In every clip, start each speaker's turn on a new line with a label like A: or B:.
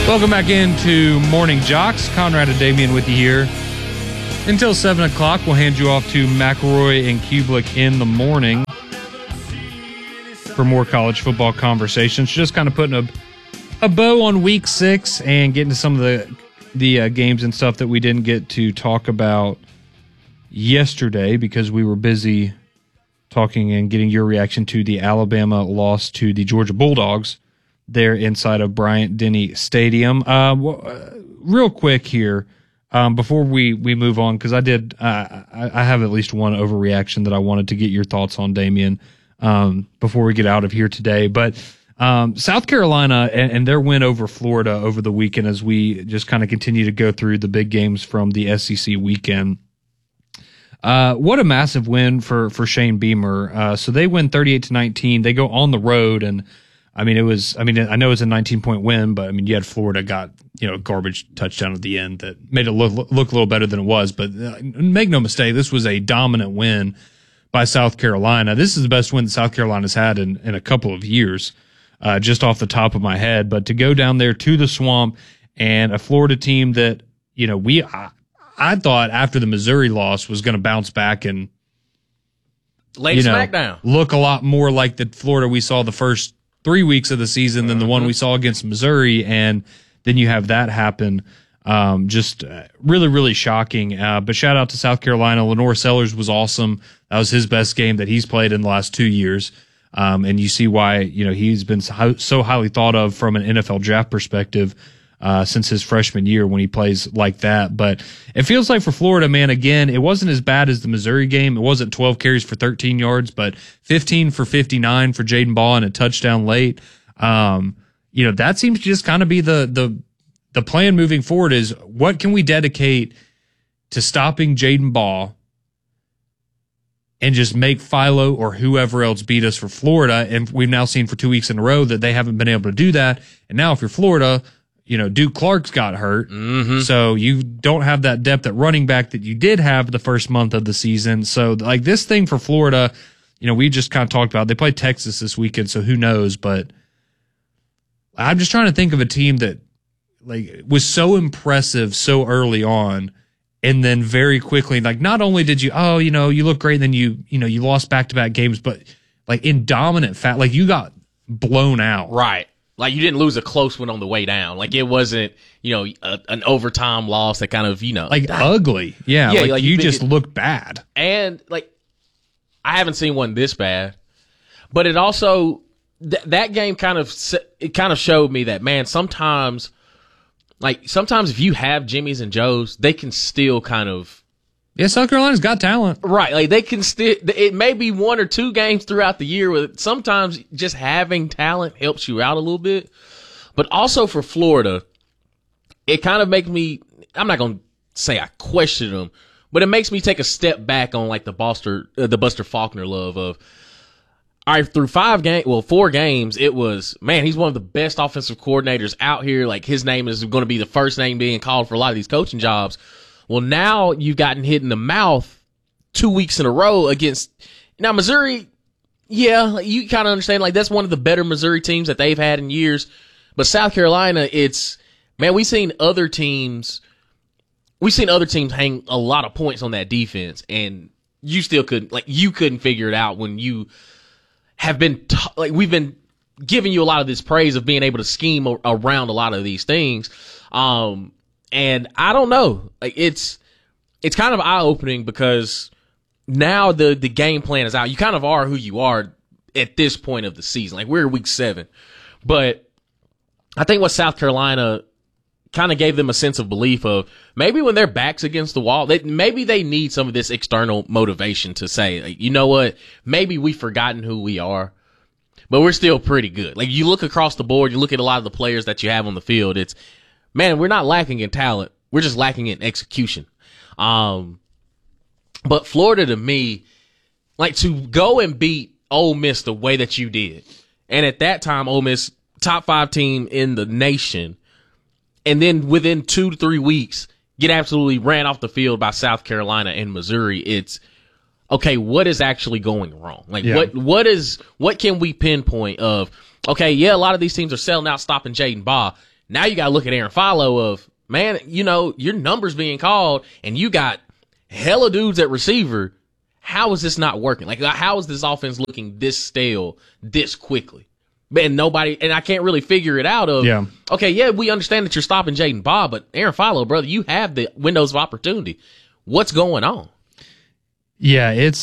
A: Welcome back into Morning Jocks. Conrad and Damian with you here until 7 o'clock. We'll hand you off to McElroy and Kublik in the morning for more college football conversations. Just kind of putting a bow on week 6 and getting to some of the games and stuff that we didn't get to talk about yesterday because we were busy talking and getting your reaction to the Alabama loss to the Georgia Bulldogs there inside of Bryant-Denny Stadium. Real quick here, before we move on, because I have at least one overreaction that I wanted to get your thoughts on, Damian, before we get out of here today. But South Carolina and their win over Florida over the weekend, as we just kind of continue to go through the big games from the SEC weekend. What a massive win for Shane Beamer. So they win 38-19. They go on the road, and I know it was a 19-point win, but you had Florida got, a garbage touchdown at the end that made it look a little better than it was. But make no mistake, this was a dominant win by South Carolina. This is the best win that South Carolina's had in a couple of years, just off the top of my head. But to go down there to the Swamp and a Florida team that, I thought after the Missouri loss was going to bounce back and
B: lay smackdown,
A: look a lot more like the Florida we saw the first 3 weeks of the season than the one we saw against Missouri, and then you have that happen. Just really, really shocking. But shout out to South Carolina. Lenore Sellers was awesome. That was his best game that he's played in the last 2 years. And you see why, he's been so highly thought of from an NFL draft perspective since his freshman year when he plays like that. But it feels like for Florida, man, again, it wasn't as bad as the Missouri game. It wasn't 12 carries for 13 yards, but 15 for 59 for Jaden Ball and a touchdown late. That seems to just kind of be the plan moving forward is what can we dedicate to stopping Jaden Ball and just make Philo or whoever else beat us for Florida. And we've now seen for 2 weeks in a row that they haven't been able to do that. And now if you're Florida, Duke Clark's got hurt. Mm-hmm. So you don't have that depth at running back that you did have the first month of the season. So like this thing for Florida, we just kind of talked about, they play Texas this weekend. So who knows, but I'm just trying to think of a team that was so impressive so early on. And then very quickly, not only did you look great. And then you lost back-to-back games, but in dominant you got blown out.
B: Right. You didn't lose a close one on the way down. It wasn't, an overtime loss that kind of,
A: ugly. Yeah. You just look bad.
B: And, I haven't seen one this bad. But it also, that game kind of showed me that, man, sometimes if you have Jimmys and Joes, they can still kind of.
A: Yeah, South Carolina's got talent.
B: Right. They can still, it may be 1 or 2 games throughout the year where sometimes just having talent helps you out a little bit. But also for Florida, it kind of makes me, I'm not going to say I question them, but it makes me take a step back on the Buster Faulkner love of, all right, through 4 games, it was, man, he's one of the best offensive coordinators out here. His name is going to be the first name being called for a lot of these coaching jobs. Well, now you've gotten hit in the mouth 2 weeks in a row against now Missouri. Yeah, you kind of understand. That's one of the better Missouri teams that they've had in years. But South Carolina, we've seen other teams hang a lot of points on that defense, and you still couldn't figure it out when you have been we've been giving you a lot of this praise of being able to scheme around a lot of these things. And I don't know, it's kind of eye-opening because now the game plan is out. You kind of are who you are at this point of the season. We're week 7. But I think what South Carolina kind of gave them a sense of belief of maybe when their back's against the wall, maybe they need some of this external motivation to say, you know what, maybe we've forgotten who we are, but we're still pretty good. You look across the board, you look at a lot of the players that you have on the field, it's, man, we're not lacking in talent. We're just lacking in execution. But Florida, to me, to go and beat Ole Miss the way that you did, and at that time, Ole Miss, top 5 team in the nation, and then within 2 to 3 weeks, get absolutely ran off the field by South Carolina and Missouri, it's, okay, what is actually going wrong? What can we pinpoint of, okay, yeah, a lot of these teams are selling out, stopping Jaden Ball. Now you got to look at Aaron Follow of, man, you know, your number's being called and you got hella dudes at receiver. How is this not working? Like, how is this offense looking this stale this quickly? And I can't really figure it out okay, yeah, we understand that you're stopping Jaden Bobb, but Aaron Follow, brother, you have the windows of opportunity. What's going on?
A: Yeah, it's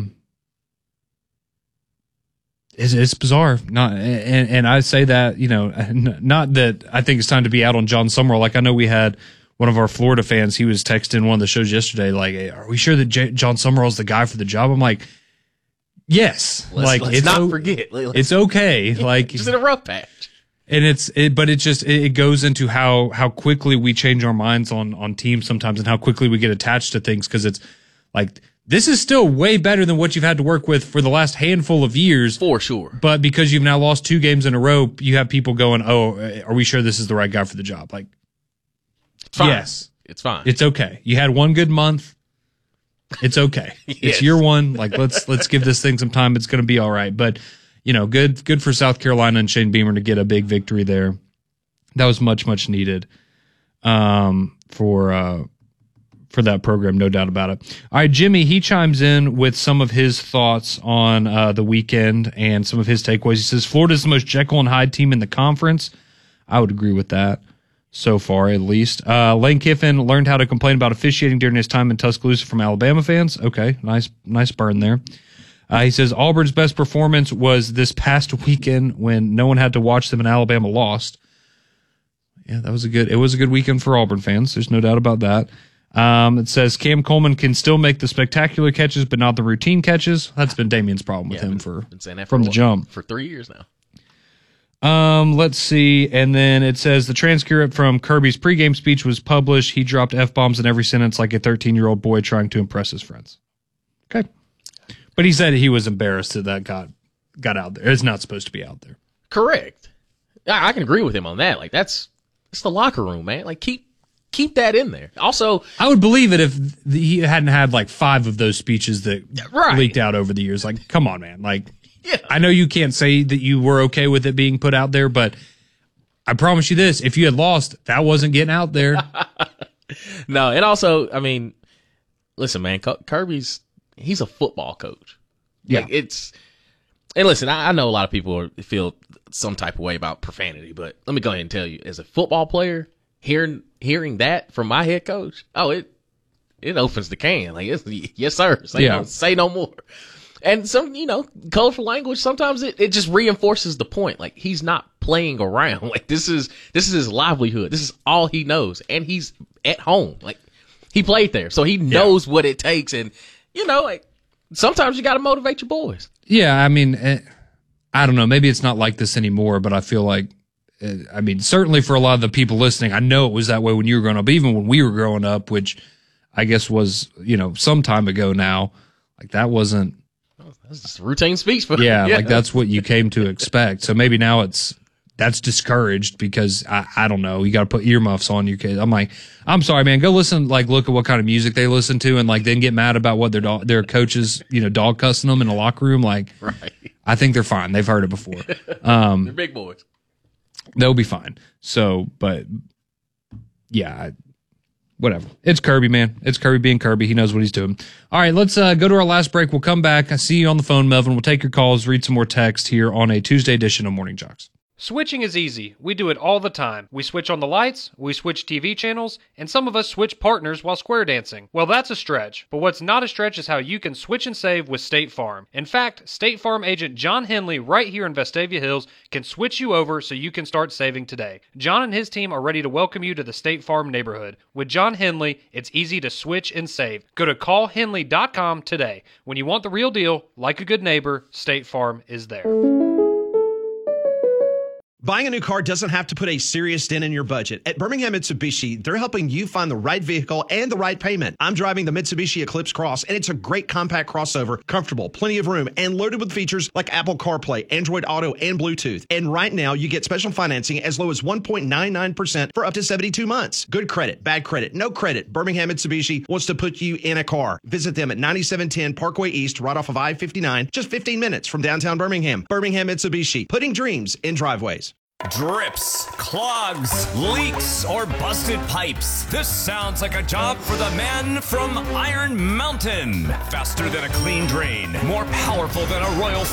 A: bizarre. And I say that, you know, not that I think it's time to be out on John Summerall. Like, I know we had one of our Florida fans, he was texting one of the shows yesterday, like, hey, are we sure that John Summerall's the guy for the job? I'm like, yes.
B: Let's not forget.
A: It's okay. Like,
B: just in a rough patch.
A: And it goes into how quickly we change our minds on teams sometimes and how quickly we get attached to things. Cause it's like, this is still way better than what you've had to work with for the last handful of years.
B: For sure.
A: But because you've now lost 2 games in a row, you have people going, oh, are we sure this is the right guy for the job? Like,
B: fine.
A: Yes.
B: It's fine.
A: It's okay. You had 1 good month. It's okay.
B: Yes.
A: It's year 1. Like, let's give this thing some time. It's going to be all right. But, you know, good for South Carolina and Shane Beamer to get a big victory there. That was much, much needed for that program, no doubt about it. All right, Jimmy, he chimes in with some of his thoughts on the weekend and some of his takeaways. He says, Florida's the most Jekyll and Hyde team in the conference. I would agree with that. So far, at least. Lane Kiffin learned how to complain about officiating during his time in Tuscaloosa from Alabama fans. Okay, nice burn there. He says Auburn's best performance was this past weekend when no one had to watch them and Alabama lost. Yeah, it was a good weekend for Auburn fans. There's no doubt about that. It says Cam Coleman can still make the spectacular catches, but not the routine catches. That's been Damien's problem with him from the jump
B: for 3 years now.
A: Let's see. And then it says the transcript from Kirby's pregame speech was published. He dropped F-bombs in every sentence like a 13-year-old boy trying to impress his friends. Okay. But he said he was embarrassed that got out there. It's not supposed to be out there.
B: Correct. I can agree with him on that. Like, it's the locker room, man. Like, keep that in there. Also,
A: I would believe it if he hadn't had like 5 of those speeches that leaked out over the years. Like, come on, man. Like,
B: yeah.
A: I know you can't say that you were okay with it being put out there, but I promise you this, if you had lost, that wasn't getting out there.
B: No, and also, I mean, listen, man, Kirby's, he's a football coach.
A: Yeah.
B: Like, and listen, I know a lot of people feel some type of way about profanity, but let me go ahead and tell you, as a football player, hearing that from my head coach, it opens the can. Like, yes, sir. Say no more. And some, colorful language, sometimes it just reinforces the point. Like, he's not playing around. Like, this is his livelihood. This is all he knows. And he's at home. Like, he played there. So he knows what it takes. And, like, sometimes you got to motivate your boys.
A: Yeah. I mean, I don't know. Maybe it's not like this anymore, but I feel like, certainly for a lot of the people listening, I know it was that way when you were growing up, even when we were growing up, which I guess was, some time ago now. Like, that wasn't.
B: That's just a routine speech.
A: Yeah, like that's what you came to expect. So maybe now that's discouraged because I don't know. You got to put earmuffs on your kids. I'm like, I'm sorry, man. Go listen. Like, look at what kind of music they listen to, and like then get mad about what their coaches, dog cussing them in the locker room. Like,
B: right.
A: I think they're fine. They've heard it before.
B: They're big boys.
A: They'll be fine. So, but yeah. Whatever. It's Kirby, man. It's Kirby being Kirby. He knows what he's doing. All right, let's go to our last break. We'll come back. I see you on the phone, Melvin. We'll take your calls, read some more text here on a Tuesday edition of Morning Jocks.
C: Switching is easy. We do it all the time. We switch on the lights, we switch TV channels, and some of us switch partners while square dancing. Well, that's a stretch. But what's not a stretch is how you can switch and save with State Farm. In fact, State Farm agent John Henley right here in Vestavia Hills can switch you over so you can start saving today. John and his team are ready to welcome you to the State Farm neighborhood. With John Henley, it's easy to switch and save. Go to callhenley.com today. When you want the real deal, like a good neighbor, State Farm is there.
D: Buying a new car doesn't have to put a serious dent in your budget. At Birmingham Mitsubishi, they're helping you find the right vehicle and the right payment. I'm driving the Mitsubishi Eclipse Cross, and it's a great compact crossover, comfortable, plenty of room, and loaded with features like Apple CarPlay, Android Auto, and Bluetooth. And right now, you get special financing as low as 1.99% for up to 72 months. Good credit, bad credit, no credit. Birmingham Mitsubishi wants to put you in a car. Visit them at 9710 Parkway East, right off of I-59, just 15 minutes from downtown Birmingham. Birmingham Mitsubishi, putting dreams in driveways.
E: Drips, clogs, leaks, or busted pipes. This sounds like a job for the man from Iron Mountain. Faster than a clean drain, more powerful than a Royal